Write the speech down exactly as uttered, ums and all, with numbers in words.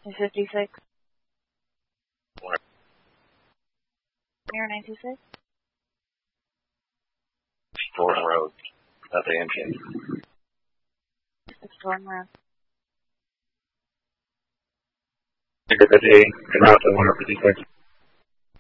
two fifty-six. Mirror nine two six. Storm Road. At the engine. Storm Road. Good day. Good afternoon, one fifty-six.